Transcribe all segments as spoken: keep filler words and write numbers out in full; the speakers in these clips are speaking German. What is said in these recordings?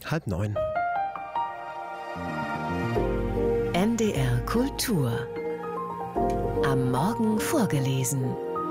Halb neun. N D R Kultur. Am Morgen vorgelesen.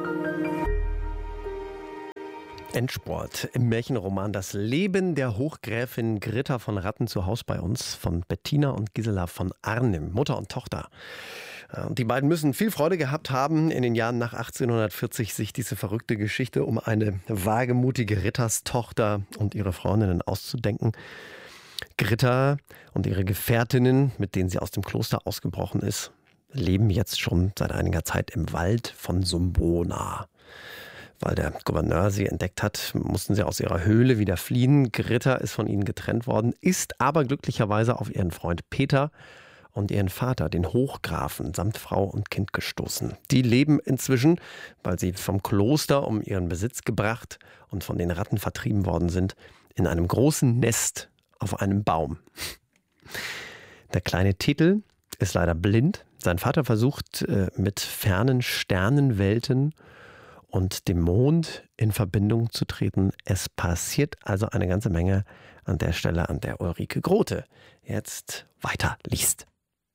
Endspurt im Märchenroman Das Leben der Hochgräfin Gritta von Ratten zu Haus bei uns von Bettina und Gisela von Arnim, Mutter und Tochter. Und die beiden müssen viel Freude gehabt haben, in den Jahren nach achtzehnhundertvierzig sich diese verrückte Geschichte um eine wagemutige Ritterstochter und ihre Freundinnen auszudenken. Gritta und ihre Gefährtinnen, mit denen sie aus dem Kloster ausgebrochen ist, leben jetzt schon seit einiger Zeit im Wald von Sumbona. Weil der Gouverneur sie entdeckt hat, mussten sie aus ihrer Höhle wieder fliehen. Gritta ist von ihnen getrennt worden, ist aber glücklicherweise auf ihren Freund Peter und ihren Vater, den Hochgrafen, samt Frau und Kind gestoßen. Die leben inzwischen, weil sie vom Kloster um ihren Besitz gebracht und von den Ratten vertrieben worden sind, in einem großen Nest auf einem Baum. Der kleine Titel ist leider blind. Sein Vater versucht mit fernen Sternenwelten und dem Mond in Verbindung zu treten. Es passiert also eine ganze Menge an der Stelle, an der Ulrike Grote jetzt weiter liest.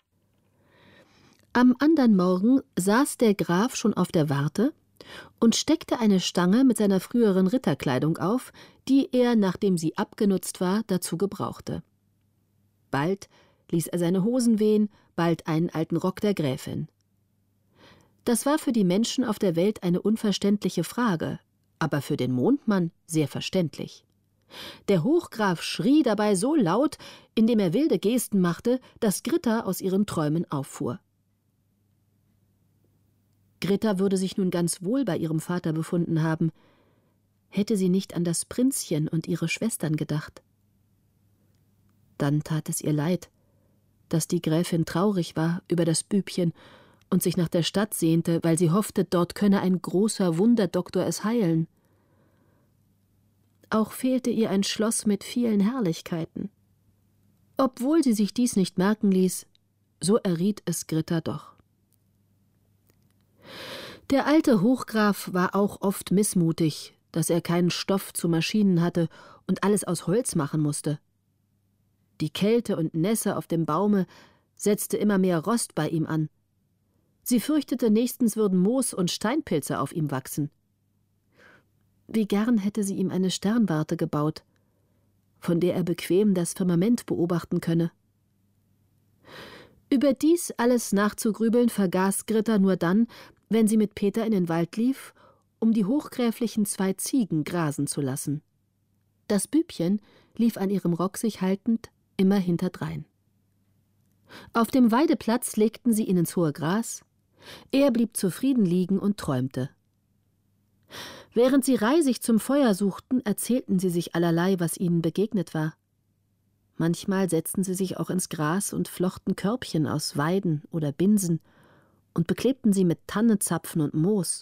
Am anderen Morgen saß der Graf schon auf der Warte und steckte eine Stange mit seiner früheren Ritterkleidung auf, die er, nachdem sie abgenutzt war, dazu gebrauchte. Bald ließ er seine Hosen wehen, bald einen alten Rock der Gräfin. Das war für die Menschen auf der Welt eine unverständliche Frage, aber für den Mondmann sehr verständlich. Der Hochgraf schrie dabei so laut, indem er wilde Gesten machte, dass Gritta aus ihren Träumen auffuhr. Gritta würde sich nun ganz wohl bei ihrem Vater befunden haben, hätte sie nicht an das Prinzchen und ihre Schwestern gedacht. Dann tat es ihr leid, dass die Gräfin traurig war über das Bübchen und sich nach der Stadt sehnte, weil sie hoffte, dort könne ein großer Wunderdoktor es heilen. Auch fehlte ihr ein Schloss mit vielen Herrlichkeiten. Obwohl sie sich dies nicht merken ließ, so erriet es Gritta doch. Der alte Hochgraf war auch oft missmutig, dass er keinen Stoff zu Maschinen hatte und alles aus Holz machen musste. Die Kälte und Nässe auf dem Baume setzte immer mehr Rost bei ihm an. Sie fürchtete, nächstens würden Moos und Steinpilze auf ihm wachsen. Wie gern hätte sie ihm eine Sternwarte gebaut, von der er bequem das Firmament beobachten könne. Über dies alles nachzugrübeln vergaß Gritta nur dann, wenn sie mit Peter in den Wald lief, um die hochgräflichen zwei Ziegen grasen zu lassen. Das Bübchen lief an ihrem Rock sich haltend immer hinterdrein. Auf dem Weideplatz legten sie ihn ins hohe Gras. Er blieb zufrieden liegen und träumte. Während sie reisig zum Feuer suchten, erzählten sie sich allerlei, was ihnen begegnet war. Manchmal setzten sie sich auch ins Gras und flochten Körbchen aus Weiden oder Binsen und beklebten sie mit Tannenzapfen und Moos.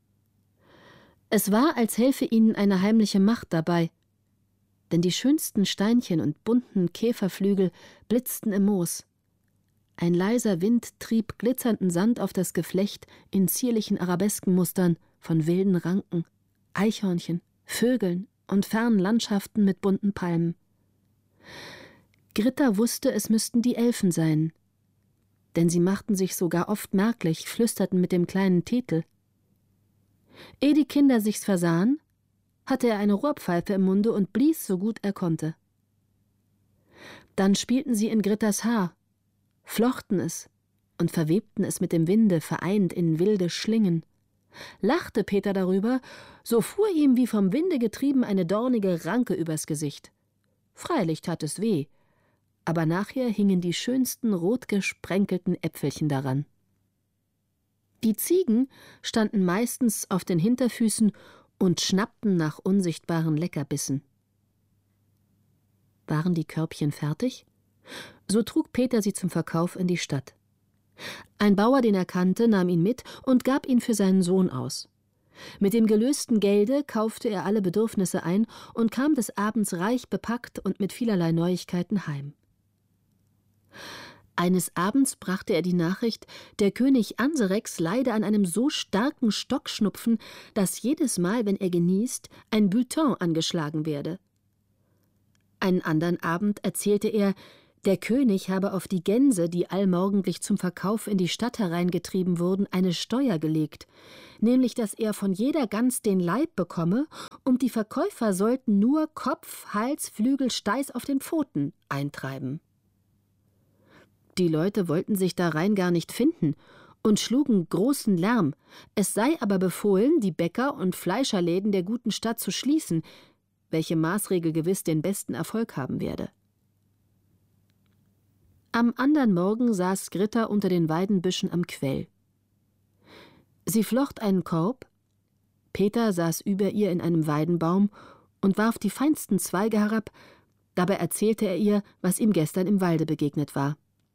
Es war, als helfe ihnen eine heimliche Macht dabei, denn die schönsten Steinchen und bunten Käferflügel blitzten im Moos. Ein leiser Wind trieb glitzernden Sand auf das Geflecht in zierlichen Arabeskenmustern von wilden Ranken, Eichhörnchen, Vögeln und fernen Landschaften mit bunten Palmen. Gritta wusste, es müssten die Elfen sein, denn sie machten sich sogar oft merklich, flüsterten mit dem kleinen Thetel. Ehe die Kinder sich's versahen, hatte er eine Rohrpfeife im Munde und blies so gut er konnte. Dann spielten sie in Grittas Haar, flochten es und verwebten es mit dem Winde, vereint in wilde Schlingen. Lachte Peter darüber, so fuhr ihm wie vom Winde getrieben eine dornige Ranke übers Gesicht. Freilich tat es weh, aber nachher hingen die schönsten rot gesprenkelten Äpfelchen daran. Die Ziegen standen meistens auf den Hinterfüßen und schnappten nach unsichtbaren Leckerbissen. Waren die Körbchen fertig? So trug Peter sie zum Verkauf in die Stadt. Ein Bauer, den er kannte, nahm ihn mit und gab ihn für seinen Sohn aus. Mit dem gelösten Gelde kaufte er alle Bedürfnisse ein und kam des Abends reich bepackt und mit vielerlei Neuigkeiten heim. Eines Abends brachte er die Nachricht, der König Anserex leide an einem so starken Stockschnupfen, dass jedes Mal, wenn er genießt, ein Bulletin angeschlagen werde. Einen anderen Abend erzählte er, der König habe auf die Gänse, die allmorgendlich zum Verkauf in die Stadt hereingetrieben wurden, eine Steuer gelegt, nämlich dass er von jeder Gans den Leib bekomme und die Verkäufer sollten nur Kopf, Hals, Flügel, Steiß auf den Pfoten eintreiben. Die Leute wollten sich darein gar nicht finden und schlugen großen Lärm. Es sei aber befohlen, die Bäcker- und Fleischerläden der guten Stadt zu schließen, welche Maßregel gewiss den besten Erfolg haben werde. Am andern Morgen saß Gritta unter den Weidenbüschen am Quell. Sie flocht einen Korb, Peter saß über ihr in einem Weidenbaum und warf die feinsten Zweige herab, dabei erzählte er ihr, was ihm gestern im Walde begegnet war.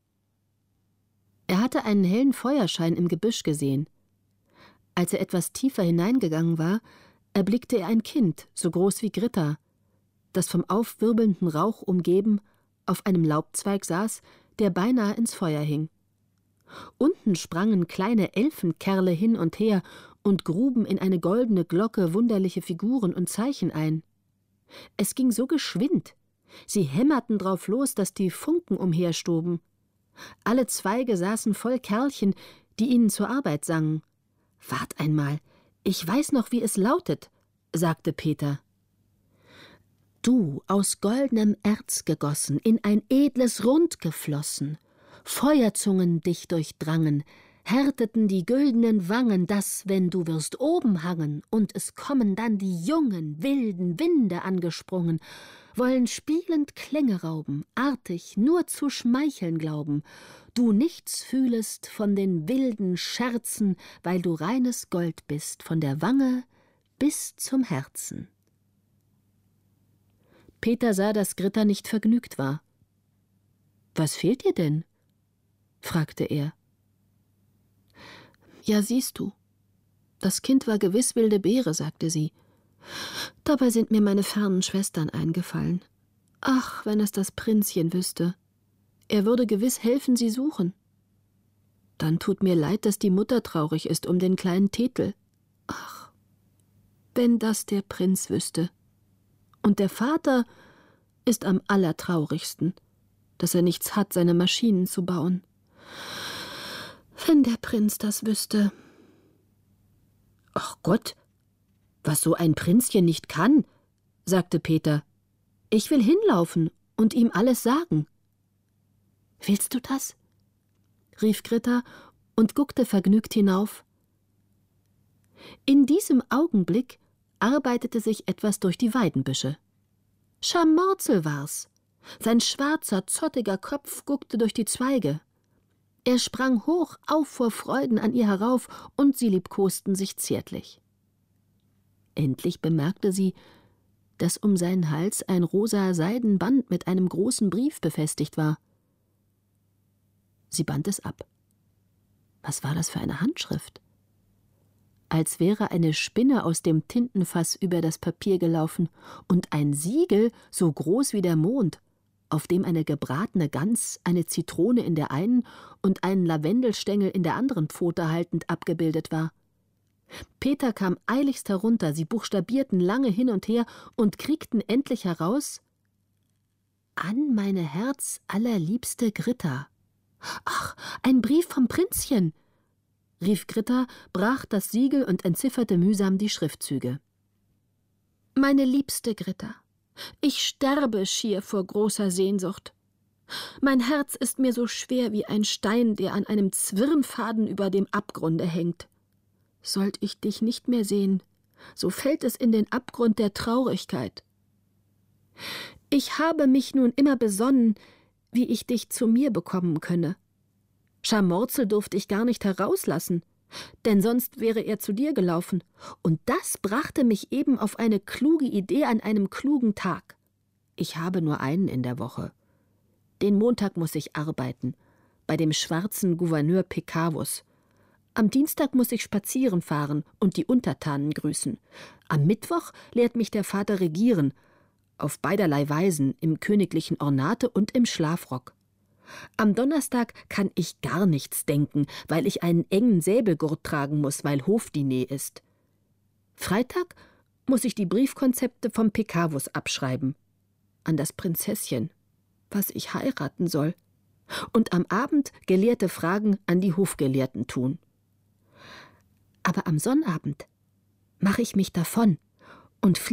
Er hatte einen hellen Feuerschein im Gebüsch gesehen. Als er etwas tiefer hineingegangen war, erblickte er ein Kind, so groß wie Gritta, das vom aufwirbelnden Rauch umgeben auf einem Laubzweig saß, der beinahe ins Feuer hing. Unten sprangen kleine Elfenkerle hin und her und gruben in eine goldene Glocke wunderliche Figuren und Zeichen ein. Es ging so geschwind, sie hämmerten drauf los, dass die Funken umherstoben. Alle Zweige saßen voll Kerlchen, die ihnen zur Arbeit sangen. »Wart einmal, ich weiß noch, wie es lautet«, sagte Peter. »Du, aus goldenem Erz gegossen, in ein edles Rund geflossen, Feuerzungen dich durchdrangen, härteten die güldenen Wangen, dass, wenn du wirst oben hangen, und es kommen dann die jungen, wilden Winde angesprungen, wollen spielend Klänge rauben, artig nur zu schmeicheln glauben, du nichts fühlest von den wilden Scherzen, weil du reines Gold bist, von der Wange bis zum Herzen.« Peter sah, dass Gritta nicht vergnügt war. »Was fehlt dir denn?« fragte er. »Ja, siehst du, das Kind war gewiss wilde Beere«, sagte sie. »Dabei sind mir meine fernen Schwestern eingefallen. Ach, wenn es das Prinzchen wüsste. Er würde gewiss helfen, sie suchen. Dann tut mir leid, dass die Mutter traurig ist um den kleinen Thetel. Ach, wenn das der Prinz wüsste. Und der Vater ist am allertraurigsten, dass er nichts hat, seine Maschinen zu bauen. Wenn der Prinz das wüsste.« »Ach Gott, was so ein Prinzchen nicht kann«, sagte Peter. »Ich will hinlaufen und ihm alles sagen.« »Willst du das?« rief Gritta und guckte vergnügt hinauf. In diesem Augenblick arbeitete sich etwas durch die Weidenbüsche. Scharmorzel war's. Sein schwarzer, zottiger Kopf guckte durch die Zweige. Er sprang hoch auf vor Freuden an ihr herauf, und sie liebkosten sich zärtlich. Endlich bemerkte sie, dass um seinen Hals ein rosa Seidenband mit einem großen Brief befestigt war. Sie band es ab. Was war das für eine Handschrift? Als wäre eine Spinne aus dem Tintenfass über das Papier gelaufen und ein Siegel so groß wie der Mond, auf dem eine gebratene Gans, eine Zitrone in der einen und einen Lavendelstängel in der anderen Pfote haltend abgebildet war. Peter kam eiligst herunter, sie buchstabierten lange hin und her und kriegten endlich heraus: »An meine Herz allerliebste Gritta.« »Ach, ein Brief vom Prinzchen«, rief Gritta, brach das Siegel und entzifferte mühsam die Schriftzüge. »Meine liebste Gritta, ich sterbe schier vor großer Sehnsucht. Mein Herz ist mir so schwer wie ein Stein, der an einem Zwirnfaden über dem Abgrunde hängt. Sollt ich dich nicht mehr sehen, so fällt es in den Abgrund der Traurigkeit. Ich habe mich nun immer besonnen, wie ich dich zu mir bekommen könne. Scharmorzel durfte ich gar nicht herauslassen, denn sonst wäre er zu dir gelaufen, und das brachte mich eben auf eine kluge Idee an einem klugen Tag. Ich habe nur einen in der Woche. Den Montag muss ich arbeiten, bei dem schwarzen Gouverneur Pecavus. Am Dienstag muss ich spazieren fahren und die Untertanen grüßen. Am Mittwoch lehrt mich der Vater regieren, auf beiderlei Weisen, im königlichen Ornate und im Schlafrock. Am Donnerstag kann ich gar nichts denken, weil ich einen engen Säbelgurt tragen muss, weil Hofdiner ist. Freitag muss ich die Briefkonzepte vom Pecavus abschreiben. an das Prinzesschen, was ich heiraten soll, und am Abend gelehrte Fragen an die Hofgelehrten tun. Aber am Sonnabend mache ich mich davon und